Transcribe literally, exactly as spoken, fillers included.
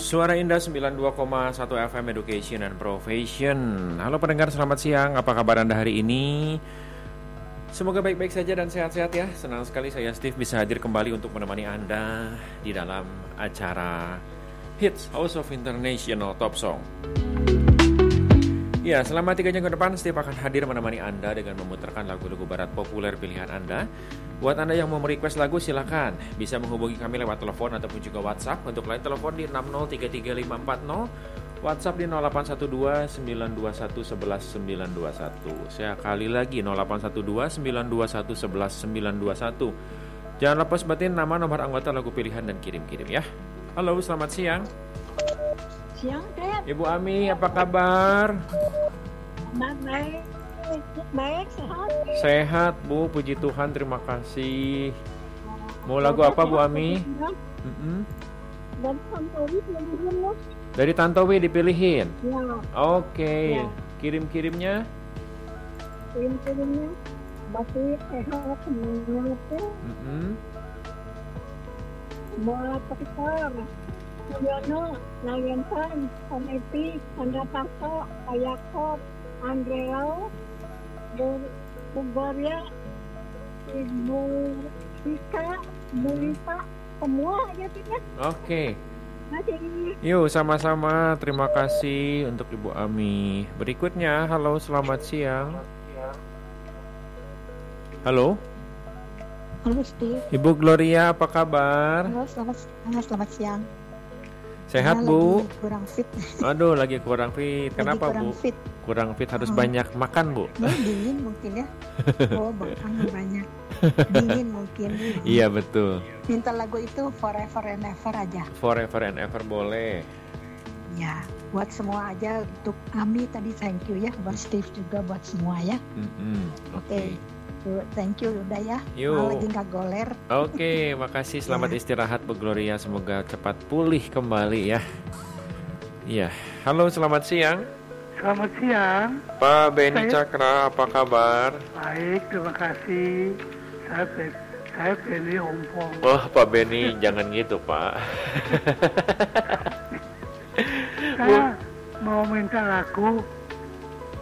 Suara Indah sembilan puluh dua koma satu F M Education and Profession. Halo pendengar, selamat siang. Apa kabar Anda hari ini? Semoga baik-baik saja dan sehat-sehat ya. Senang sekali saya Steve bisa hadir kembali untuk menemani Anda di dalam acara Hits House of International Top Song. Ya, selama tiga jam ke depan Steve akan hadir menemani Anda dengan memutarkan lagu-lagu barat populer pilihan Anda. Buat Anda yang mau merequest lagu silakan bisa menghubungi kami lewat telepon ataupun juga WhatsApp. Untuk line telepon di enam nol tiga tiga lima empat nol, WhatsApp di nol delapan satu dua sembilan dua satu satu satu sembilan dua satu. Saya kali lagi nol delapan satu dua sembilan dua satu satu satu sembilan dua satu. Jangan lupa sebutin nama, nomor anggota, lagu pilihan dan kirim-kirim ya. Halo, selamat siang. Siang, Dad. Ibu Ami, apa kabar? Baik, baik, sehat. Sehat, Bu. Puji Tuhan, terima kasih. Mau lagu apa, Bu Ami? Mm-mm. Dan Tantowi pilihin ya. Dari Tantowi dipilihin? Ya. Oke, Ya. kirim-kirimnya? Kirim-kirimnya masih sehat semuanya. Mm-mm. Buat Peter, Yono, Nayentan, Kometi, Anda Tarto, Ayakot, Andreo, Bu Gloria, Ibu Rika, Bu Lisa, semua ya tidak. Oke. Masih. Yuk, sama-sama. Terima kasih untuk Ibu Ami. Berikutnya, halo, selamat siang. Halo, Halo Steve. Ibu Gloria, apa kabar? Halo, selamat, selamat siang. Sehat, Saya Bu? lagi kurang fit. Aduh, lagi kurang fit. Kenapa, lagi kurang Bu? fit. Kurang fit harus Hmm. banyak makan, Bu. Oh, dingin mungkin ya. Oh, makan banyak. Dingin mungkin. Iya, betul. Minta lagu itu Forever and Ever aja. Forever and ever boleh. Ya, buat semua aja. Untuk Ami tadi thank you ya. Buat Steve juga, buat semua ya. Mm-mm. Oke. Thank you udah ya. Yuk. Malah lagi gak goler. Oke, makasih. Selamat Ya. istirahat, Bu Gloria. Semoga cepat pulih kembali ya. Iya. Halo, selamat siang. Selamat siang. Pak Beni Saya- Cakra, apa kabar? Baik, terima kasih. Saya Ben, saya Benny Ompong. Oh, Pak Beni, jangan gitu, Pak. Saya mau minta lagu